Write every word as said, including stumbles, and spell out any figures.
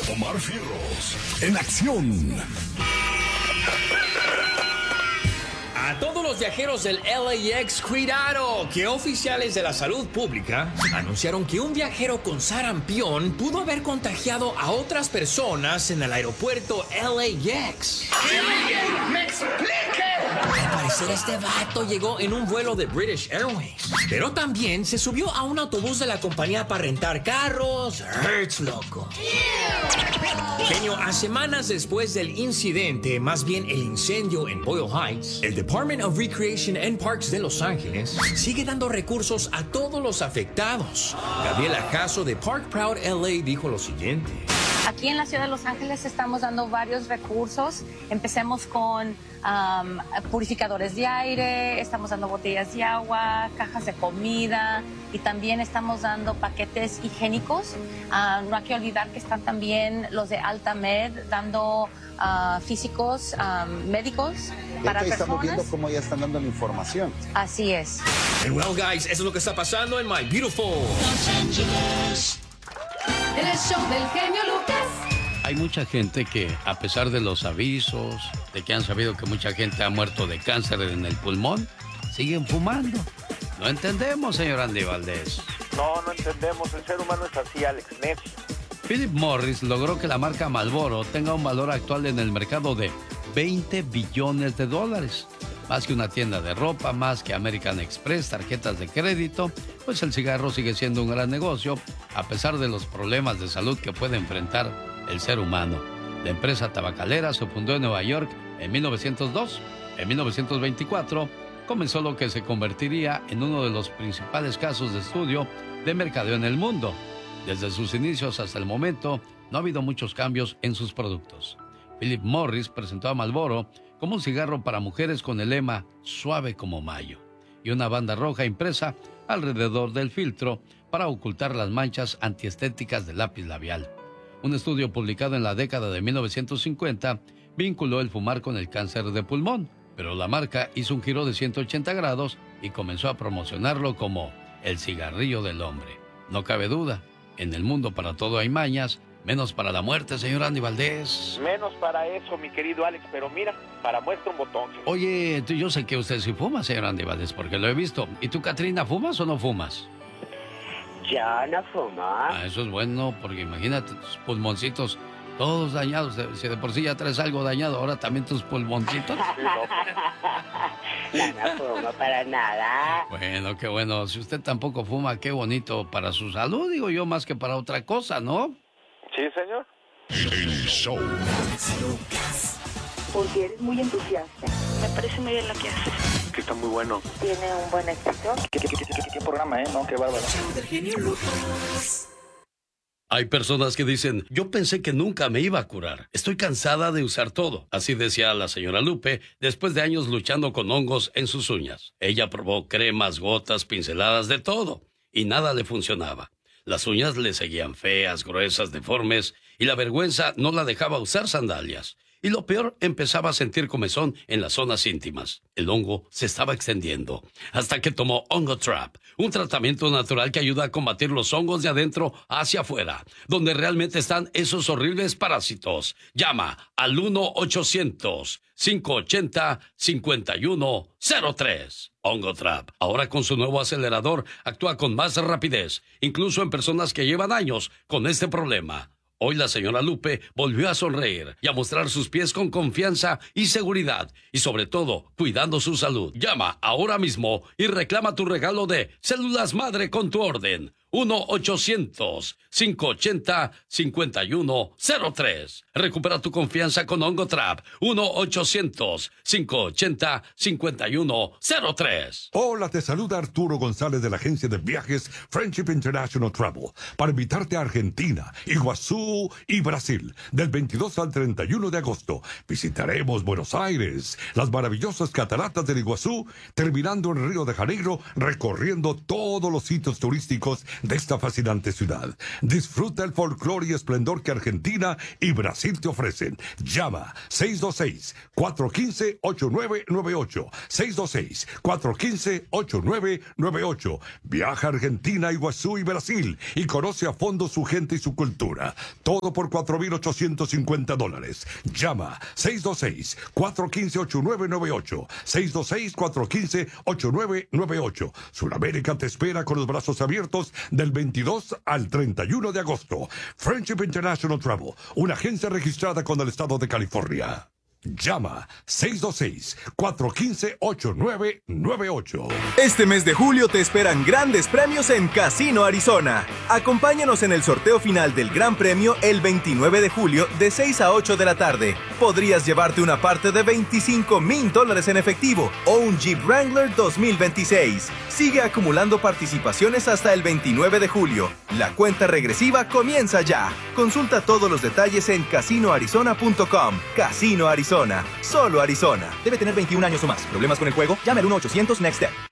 Omar Fierros, en acción. A todos los viajeros del L A X, cuidado, que oficiales de la salud pública anunciaron que un viajero con sarampión pudo haber contagiado a otras personas en el aeropuerto L A X. ¡Que me explique! Al parecer este vato llegó en un vuelo de British Airways, pero también se subió a un autobús de la compañía para rentar carros. Hurts, loco. Genio, a semanas después del incidente, más bien el incendio en Boyle Heights, el Department of Recreation and Parks de Los Ángeles sigue dando recursos a todos los afectados. Gabriela Caso de Park Proud L A dijo lo siguiente. Aquí en la ciudad de Los Ángeles estamos dando varios recursos. Empecemos con um, purificadores de aire, estamos dando botellas de agua, cajas de comida y también estamos dando paquetes higiénicos. Uh, no hay que olvidar que están también los de Altamed dando uh, físicos, um, médicos para personas. Estamos viendo cómo ya están dando la información. Así es. And well, guys, eso es lo que está pasando en My Beautiful Los Angeles. El show del genio Lucas. Hay mucha gente que, a pesar de los avisos, de que han sabido que mucha gente ha muerto de cáncer en el pulmón, siguen fumando. No entendemos, señor Andy Valdés. No, no entendemos. El ser humano es así, Alex, necio. Philip Morris logró que la marca Marlboro tenga un valor actual en el mercado de veinte billones de dólares. Más que una tienda de ropa, más que American Express, tarjetas de crédito, pues el cigarro sigue siendo un gran negocio, a pesar de los problemas de salud que puede enfrentar el ser humano. La empresa tabacalera se fundó en Nueva York en mil novecientos dos. En mil novecientos veinticuatro comenzó lo que se convertiría en uno de los principales casos de estudio de mercadeo en el mundo. Desde sus inicios hasta el momento, no ha habido muchos cambios en sus productos. Philip Morris presentó a Marlboro como un cigarro para mujeres con el lema suave como mayo y una banda roja impresa alrededor del filtro para ocultar las manchas antiestéticas del lápiz labial. Un estudio publicado en la década de mil novecientos cincuenta vinculó el fumar con el cáncer de pulmón, pero la marca hizo un giro de ciento ochenta grados y comenzó a promocionarlo como el cigarrillo del hombre. No cabe duda, en el mundo para todo hay mañas, menos para la muerte, señor Andy Valdés. Menos para eso, mi querido Alex, pero mira, para muestra un botón. Oye, tú, yo sé que usted sí fuma, señor Andy Valdés, porque lo he visto. ¿Y tú, Catrina, fumas o no fumas? Ya no fumo. Ah, eso es bueno, porque imagínate tus pulmoncitos todos dañados. Si de por sí ya traes algo dañado, ahora también tus pulmoncitos. Ya no fumo para nada. Bueno, qué bueno. Si usted tampoco fuma, qué bonito para su salud, digo yo, más que para otra cosa, ¿no? Sí, señor. El show. Porque eres muy entusiasta. Me parece muy bien lo que haces. Que está muy bueno. Tiene un buen éxito. ¿Qué, qué, qué, qué, qué programa, eh? No, qué bárbaro. Hay personas que dicen, yo pensé que nunca me iba a curar. Estoy cansada de usar todo. Así decía la señora Lupe, después de años luchando con hongos en sus uñas. Ella probó cremas, gotas, pinceladas, de todo, y nada le funcionaba. Las uñas le seguían feas, gruesas, deformes, y la vergüenza no la dejaba usar sandalias. Y lo peor, empezaba a sentir comezón en las zonas íntimas. El hongo se estaba extendiendo, hasta que tomó Hongo Trap, un tratamiento natural que ayuda a combatir los hongos de adentro hacia afuera, donde realmente están esos horribles parásitos. Llama al uno ochocientos, cinco ochenta, cincuenta y uno cero tres. Hongo Trap, ahora con su nuevo acelerador, actúa con más rapidez, incluso en personas que llevan años con este problema. Hoy la señora Lupe volvió a sonreír y a mostrar sus pies con confianza y seguridad, y sobre todo, cuidando su salud. Llama ahora mismo y reclama tu regalo de células madre con tu orden. uno ochocientos, cinco ochenta, cincuenta y uno cero tres. Recupera tu confianza con Hongo Trap. uno ochocientos, cinco ochenta, cincuenta y uno cero tres. Hola, te saluda Arturo González de la agencia de viajes Friendship International Travel para invitarte a Argentina, Iguazú y Brasil. Del veintidós al treinta y uno de agosto visitaremos Buenos Aires, las maravillosas cataratas del Iguazú, terminando en Río de Janeiro, recorriendo todos los sitios turísticos de esta fascinante ciudad. Disfruta el folclore y esplendor que Argentina y Brasil te ofrecen. Llama seis dos seis, cuatro uno cinco, ocho nueve nueve ocho. seis dos seis, cuatro uno cinco, ocho nueve nueve ocho. Viaja a Argentina, Iguazú y Brasil y conoce a fondo su gente y su cultura. Todo por cuatro mil ochocientos cincuenta dólares. Llama seis dos seis, cuatro uno cinco, ocho nueve nueve ocho. seis dos seis, cuatro uno cinco, ocho nueve nueve ocho. Sudamérica te espera con los brazos abiertos del veintidós al treinta y uno de agosto. Friendship International Travel, una agencia registrada con el estado de California. Llama seis dos seis, cuatro uno cinco, ocho nueve nueve ocho. Este mes de julio te esperan grandes premios en Casino Arizona. Acompáñanos en el sorteo final del Gran Premio el veintinueve de julio de seis a ocho de la tarde. Podrías llevarte una parte de veinticinco mil dólares en efectivo o un Jeep Wrangler dos mil veintiséis. Sigue acumulando participaciones hasta el veintinueve de julio. La cuenta regresiva comienza ya. Consulta todos los detalles en casino arizona punto com. Casino Arizona. Solo Arizona. Debe tener veintiún años o más. ¿Problemas con el juego? Llame al uno ochocientos next step.